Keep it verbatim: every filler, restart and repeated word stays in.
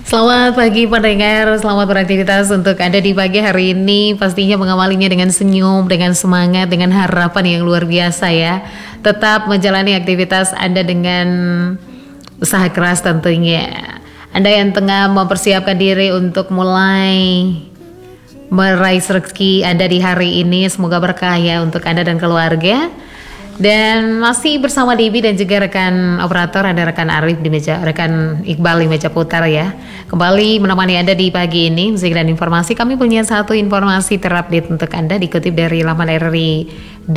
Selamat pagi pendengar, selamat beraktivitas untuk Anda di pagi hari ini. Pastinya mengawalinya dengan senyum, dengan semangat, dengan harapan yang luar biasa ya. Tetap menjalani aktivitas Anda dengan usaha keras tentunya. Anda yang tengah mempersiapkan diri untuk mulai meraih rezeki Anda di hari ini, semoga berkah ya untuk Anda dan keluarga. Dan masih bersama Debbie dan juga rekan operator, ada rekan Arif di meja, rekan Iqbal di meja putar ya. Kembali menemani Anda di pagi ini, musik dan informasi. Kami punya satu informasi terupdate untuk Anda dikutip dari laman R R I